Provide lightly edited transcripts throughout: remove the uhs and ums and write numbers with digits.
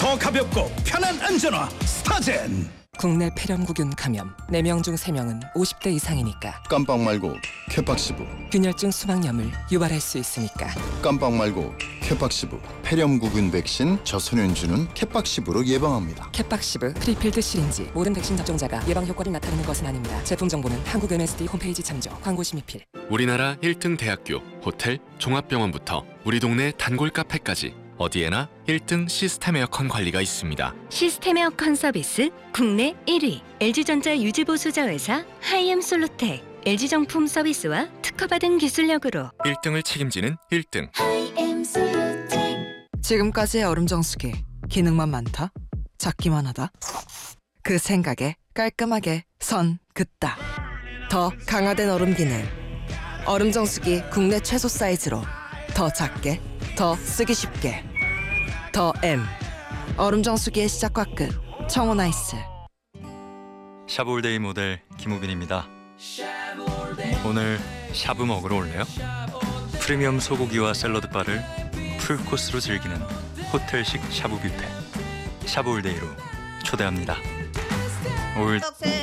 더 가볍고 편한 안전화 스타젠. 국내 폐렴구균 감염 4명 중 3명은 50대 이상이니까. 깜빡 말고 케팍시브. 균열증 수막염을 유발할 수 있으니까. 깜빡 말고 케팍시브. 폐렴구균 백신 저소년주는 케팍시브로 예방합니다. 케팍시브 프리필드 시린지. 모든 백신 접종자가 예방 효과를 나타내는 것은 아닙니다. 제품 정보는 한국 MSD 홈페이지 참조. 광고 심의필. 우리나라 1등 대학교, 호텔, 종합병원부터 우리 동네 단골 카페까지 어디에나 1등 시스템 에어컨 관리가 있습니다. 시스템 에어컨 서비스 국내 1위 LG전자 유지보수자 회사 하이엠솔루텍. LG정품 서비스와 특허받은 기술력으로 1등을 책임지는 1등. 지금까지의 얼음 정수기 기능만 많다? 작기만 하다? 그 생각에 깔끔하게 선 긋다. 더 강화된 얼음 기능. 얼음 정수기 국내 최소 사이즈로 더 작게, 더 쓰기 쉽게. 더 M. 얼음 정수기의 시작과 끝. 청호나이스. 샤브올데이 모델 김우빈입니다. 오늘 샤브 먹으러 올래요? 프리미엄 소고기와 샐러드 바를 풀코스로 즐기는 호텔식 샤브 뷔페. 샤브올데이로 초대합니다. 올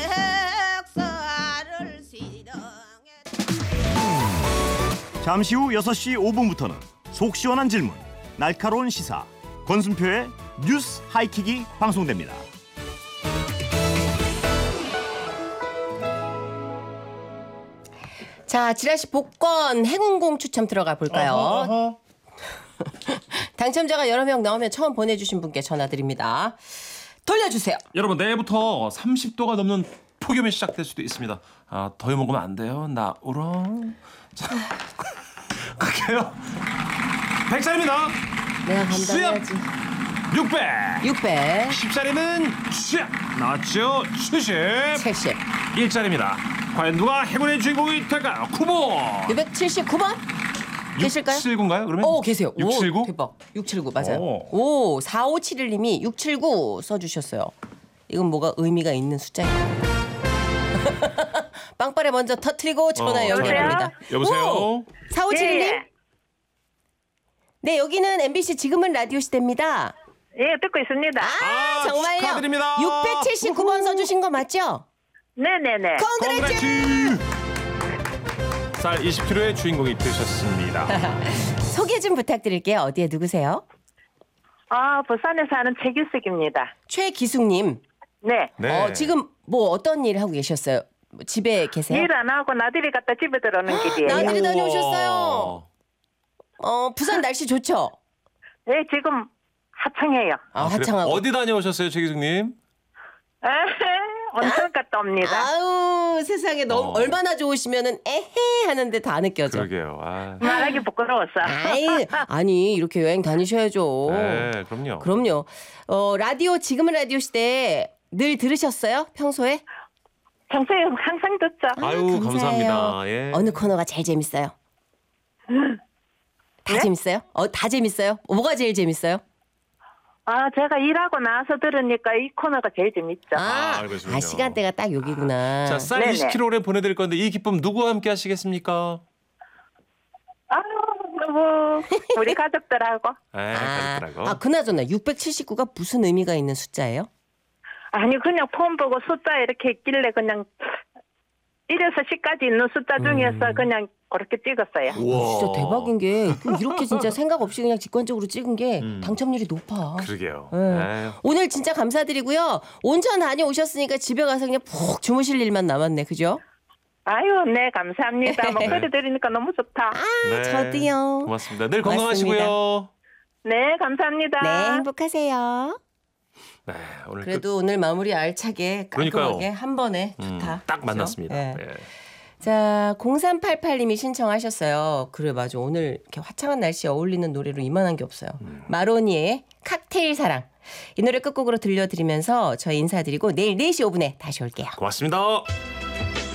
잠시 후 6시 5분부터는 속 시원한 질문, 날카로운 시사, 권순표의 뉴스 하이킥이 방송됩니다. 자, 지라시 복권 행운공 추첨 들어가 볼까요? 당첨자가 여러 명 나오면 처음 보내주신 분께 전화드립니다. 돌려주세요. 여러분, 내일부터 30도가 넘는 폭염이 시작될 수도 있습니다. 더위 먹으면 안 돼요. 나 울어. 자, 갈게요. 100살입니다. 내가 감당해야지. 600. 10살이면 취약. 나왔죠? 70. 1짜리입니다. 과연 누가 행운의 주인공이 될까요? 9번. 679번? 계실까요? 679인가요? 그러면? 오, 계세요. 679? 오, 대박. 679 맞아요. 오, 4571님이 679 써주셨어요. 이건 뭐가 의미가 있는 숫자인가요? 빵빠레 먼저 터트리고 전화 연결합니다. 여보세요? 4571님? 네, 여기는 MBC 지금은 라디오 시대입니다. 예, 듣고 있습니다. 정말요? 축하드립니다. 679번 써주신 거 맞죠? 네네네. 컨그레츠! 쌀 20kg의 주인공이 되셨습니다. 소개 좀 부탁드릴게요. 어디에 누구세요? 부산에 사는 최규숙입니다. 최기숙님. 네. 지금 뭐 어떤 일 하고 계셨어요? 집에 계세요? 일 안 하고 나들이 갔다 집에 들어오는 길이에요. 나들이 다녀오셨어요. 부산 날씨 좋죠? 네, 지금 하청해요. 하청하고. 어디 다녀오셨어요, 최기숙님? 온천 갔다 옵니다. 아우, 세상에 너무 얼마나 좋으시면은 에헤 하는데 다 느껴져. 그러게요. 말하기 부끄러웠어. 아니 이렇게 여행 다니셔야죠. 네, 그럼요. 그럼요. 라디오 지금은 라디오 시대 늘 들으셨어요? 평소에? 평소에 항상 듣죠. 아유, 감사합니다. 예. 어느 코너가 제일 재밌어요? 다 네? 재밌어요? 다 재밌어요? 뭐가 제일 재밌어요? 제가 일하고 나서 들으니까 이 코너가 제일 재밌죠. 그러시군요. 시간대가 딱 여기구나. 자, 쌀 20kg를 보내드릴 건데 이 기쁨 누구와 함께 하시겠습니까? 누구 우리 가족들하고. 가족들하고. 그나저나 679가 무슨 의미가 있는 숫자예요? 아니, 그냥 폰 보고 숫자 이렇게 있길래 그냥 1에서 10까지 있는 숫자 중에서 그냥 그렇게 찍었어요. 진짜 대박인 게 이렇게 진짜 생각 없이 그냥 직관적으로 찍은 게 당첨률이 높아. 그러게요. 네. 오늘 진짜 감사드리고요. 온천 다녀오셨으니까 집에 가서 그냥 푹 주무실 일만 남았네. 그죠? 아유, 네, 감사합니다. 목소리 들으니까 너무 좋다. 저도요. 고맙습니다. 늘 건강하시고요. 네, 감사합니다. 네, 행복하세요. 네, 오늘 그래도 오늘 마무리 알차게 깔끔하게 한 번에 좋다. 딱 만났습니다. 네. 네. 자, 0388님이 신청하셨어요. 그래, 맞아. 오늘 이렇게 화창한 날씨에 어울리는 노래로 이만한 게 없어요. 마로니의 칵테일 사랑. 이 노래 끝곡으로 들려드리면서 저희 인사드리고 내일 4시 5분에 다시 올게요. 고맙습니다.